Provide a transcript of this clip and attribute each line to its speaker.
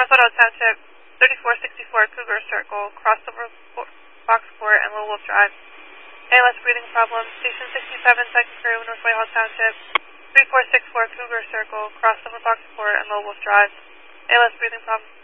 Speaker 1: North Auto Township, 3464 Cougar Circle, crossover Boxport and Little Wolf Drive. ALS breathing problem, Station 67, second crew, North Whitehall Township, 3464 Cougar Circle, crossover Boxport and Little Wolf Drive. ALS breathing problem.